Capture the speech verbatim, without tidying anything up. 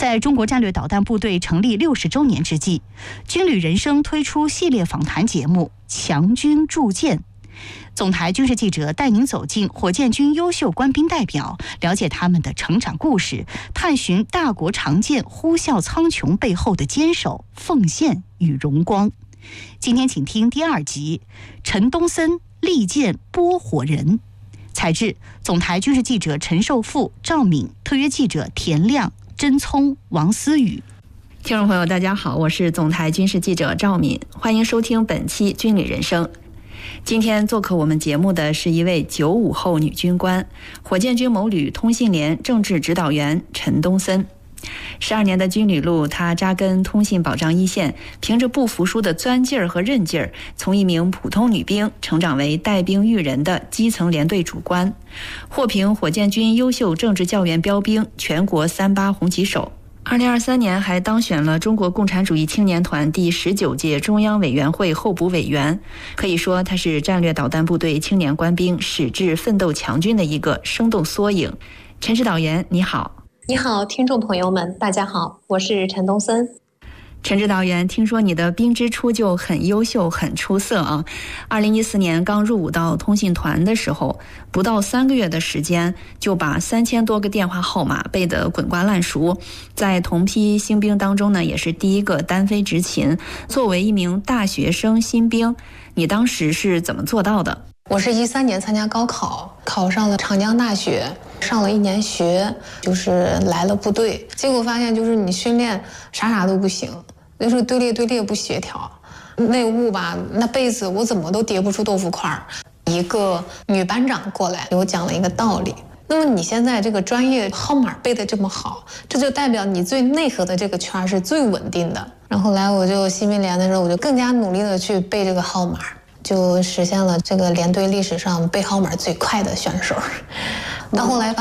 在中国战略导弹部队成立六十周年之际，军旅人生推出系列访谈节目《强军铸剑》。总台军事记者带您走进火箭军优秀官兵代表，了解他们的成长故事，探寻大国长剑呼啸苍穹背后的坚守、奉献与荣光。今天请听第二集《陈东森利剑拨火人》，采制总台军事记者陈寿富、赵敏，特约记者田亮、甄聪、王思雨。 听众朋友大家好，我是总台军事记者赵敏，欢迎收听本期军旅人生。今天做客我们节目的是一位九五后女军官，火箭军某旅通信连政治指导员陈东森。十二年的军旅路，他扎根通信保障一线，凭着不服输的钻劲儿和韧劲儿，从一名普通女兵成长为带兵育人的基层连队主官，获评火箭军优秀政治教员标兵、全国三八红旗手。二零二三年还当选了中国共产主义青年团第十九届中央委员会候补委员，可以说他是战略导弹部队青年官兵矢志奋斗强军的一个生动缩影。陈指导员你好。 你好，听众朋友们大家好，我是陈东森。 陈指导员，听说你的兵之初就很优秀很出色啊！二零一四年刚入伍到通信团的时候，不到三个月的时间就把三千多个电话号码背得滚瓜烂熟，在同批新兵当中呢，也是第一个单飞执勤。作为一名大学生新兵，你当时是怎么做到的？ 我是一三年参加高考，考上了长江大学，上了一年学，就是来了部队，结果发现就是你训练啥啥都不行，那时候队列队列不协调，内务吧那被子我怎么都叠不出豆腐块。一个女班长过来给我讲了一个道理，那么你现在这个专业号码背得这么好，这就代表你最内核的这个圈是最稳定的。然后后来我就新兵连的时候，我就更加努力的去背这个号码，就实现了这个连队历史上背号码最快的选手。到后来